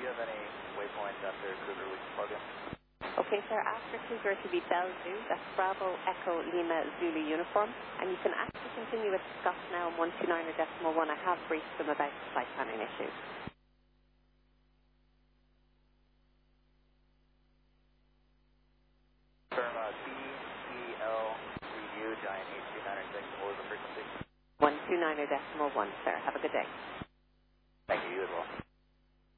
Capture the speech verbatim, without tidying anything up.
you have any waypoints after Cougar we can plug in? Okay, sir, after Cougar to be Bellevue, that's Bravo Echo Lima Zulu uniform, and you can actually continue with Scott now on one two nine or decimal one. I have briefed them about the flight planning issues. From uh, B E L C U, Giant eight two nine six, what was the frequency? one two nine or decimal one, sir. Have a good day. Thank you, you as well.